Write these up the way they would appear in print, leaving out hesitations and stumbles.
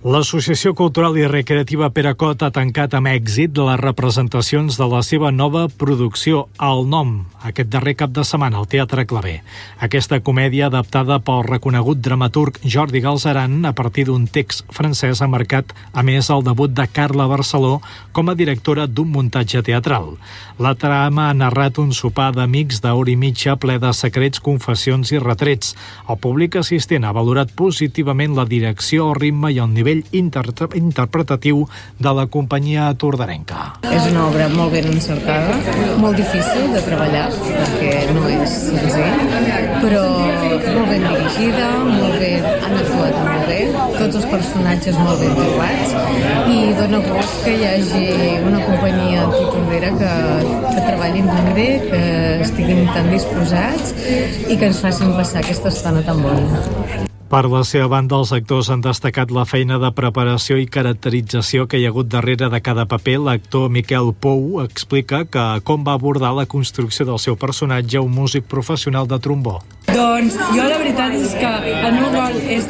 L'Associació Cultural i Recreativa Peracot ha tancat amb èxit les representacions de la seva nova producció, El Nom, aquest darrer cap de setmana al Teatre Clavé. Aquesta comèdia, adaptada pel reconegut dramaturg Jordi Galceran a partir d'un text francès, ha marcat, a més, el debut de Carla Barceló com a directora d'un muntatge teatral. La trama ha narrat un sopar d'amics d'hora i mitja ple de secrets, confessions i retrets. El públic assistent ha valorat positivament la direcció, el ritme i el nivell interpretatiu de la companyia tordarenca. És una obra molt ben encertada, molt difícil de treballar, perquè no és senzill, però molt ben dirigida, han actuat molt bé, tots els personatges molt ben trobats, i dona gust que hi hagi una companyia antitordera que treballin tan bé, que estiguin tan disposats i que ens facin passar aquesta estona tan bona. Per la seva banda, els actors han destacat la feina de preparació i caracterització que hi ha hagut darrere de cada paper. L'actor Miquel Pou explica com va abordar la construcció del seu personatge, un músic professional de trombó. Doncs jo la veritat és que el meu rol és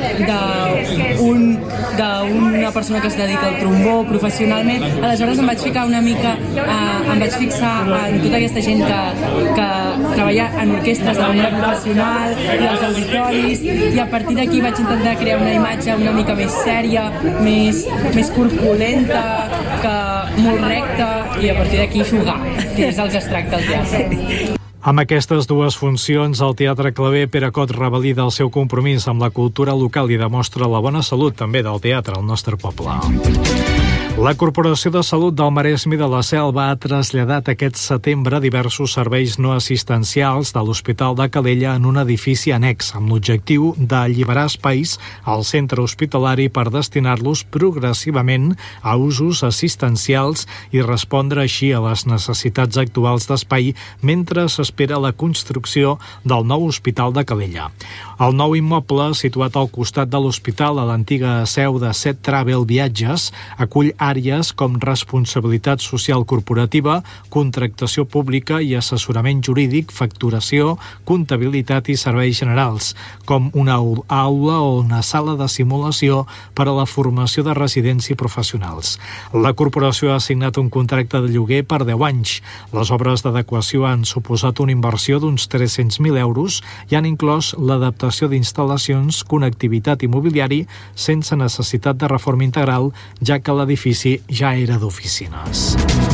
d'una persona que es dedica al trombó professionalment. Aleshores em vaig ficar una mica, em vaig fixar en tota aquesta gent que treballa en orquestres de manera professional i als auditoris, i a partir d'aquí vaig intentar crear una imatge una mica més sèria, més corpulenta, molt recta, i a partir d'aquí jugar, que és el que es tracta al teatre. Amb aquestes dues funcions, el Teatre Clavé Peracot revalida el seu compromís amb la cultura local i demostra la bona salut també del teatre al nostre poble. La Corporació de Salut del Maresme i de la Selva ha traslladat aquest setembre diversos serveis no assistencials de l'Hospital de Calella en un edifici annex, amb l'objectiu d'alliberar espais al centre hospitalari per destinar-los progressivament a usos assistencials i respondre així a les necessitats actuals d'espai mentre s'espera la construcció del nou Hospital de Calella. El nou immoble, situat al costat de l'hospital a l'antiga seu de Set Travel Viatges, acull àrees com responsabilitat social corporativa, contractació pública i assessorament jurídic, facturació, comptabilitat i serveis generals, com una aula o una sala de simulació per a la formació de residents i professionals. La corporació ha assignat un contracte de lloguer per 10 anys. Les obres d'adequació han suposat una inversió d'uns 300.000 euros i han inclòs l'adaptació d'instal·lacions, connectivitat i mobiliari sense necessitat de reforma integral, ja que l'edifici ja era d'oficines.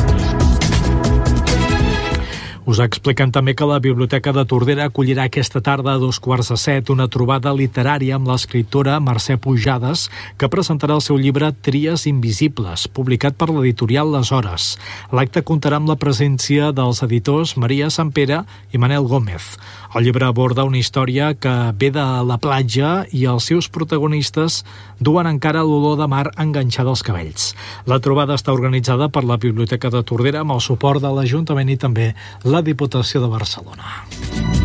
Us expliquem també que la Biblioteca de Tordera acollirà aquesta tarda a 7:15 una trobada literària amb l'escriptora Mercè Pujades, que presentarà el seu llibre Tries invisibles, publicat per l'editorial Les Hores. L'acte comptarà amb la presència dels editors Maria Sampere i Manel Gómez. El llibre aborda una història que ve de la platja i els seus protagonistes duen encara l'olor de mar enganxada als cabells. La trobada està organitzada per la Biblioteca de Tordera amb el suport de l'Ajuntament i també la Diputació de Barcelona.